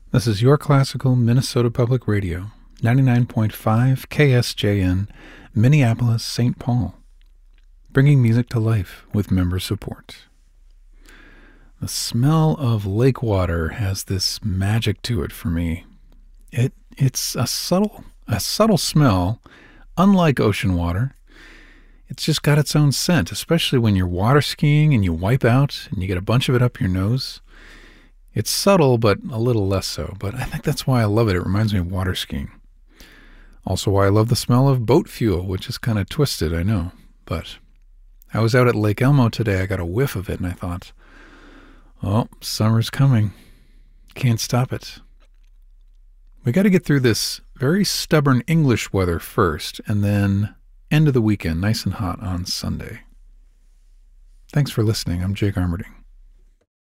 This is your classical Minnesota Public Radio, 99.5 KSJN, Minneapolis, St. Paul, bringing music to life with member support. The smell of lake water has this magic to it for me. It's a subtle smell, unlike ocean water. It's just got its own scent, especially when you're water skiing and you wipe out and you get a bunch of it up your nose. It's subtle, but a little less so, but I think that's why I love it. It reminds me of water skiing. Also why I love the smell of boat fuel, which is kind of twisted, I know. But I was out at Lake Elmo today. I got a whiff of it, and I thought, oh, summer's coming. Can't stop it. We got to get through this very stubborn English weather first, and then end of the weekend, nice and hot on Sunday. Thanks for listening. I'm Jake Armerding.